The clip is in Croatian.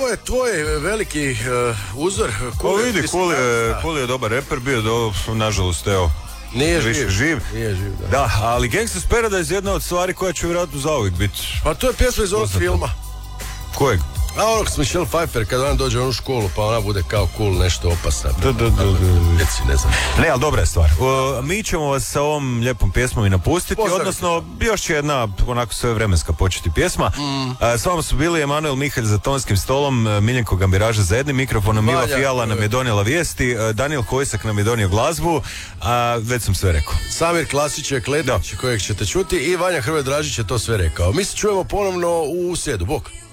ovo je tvoj veliki uzor. Vidi, Cool je dobar reper bio, nažalost, evo. Nije živ. Da, ali Gangsta's Paradise je jedna od stvari koja će vjerojatno zauvijek biti. Pa to je pjesma iz ovog filma. Kojeg? A onog s Michelle Pfeiffer, kada ona dođe u onu školu, pa ona bude kao cool, nešto opasna. Ne znam. Ne, ali dobra je stvar. Mi ćemo vas sa ovom lijepom pjesmom i napustiti, odnosno još jedna onako sve vremenska početi pjesma. S vama su bili Emanuel Mihalj za tonskim stolom, Miljenko Gambiraža za jednim mikrofonom, Mila Fijala nam je donijela vijesti, Daniel Hojsak nam je donio glazbu, već sam sve rekao. Samir Klasić je Kletnić kojeg ćete čuti i Vanja Hrvoje Dražić je to sve rekao. Mi se čujemo ponovno u srijedu. Bok.